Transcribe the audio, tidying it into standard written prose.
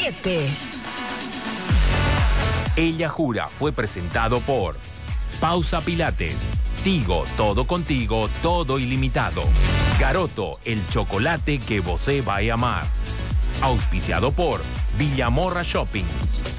7. Ella Jura fue presentado por Pausa Pilates, Tigo, todo contigo, todo ilimitado. Garoto, el chocolate que você va a amar. Auspiciado por Villamorra Shopping.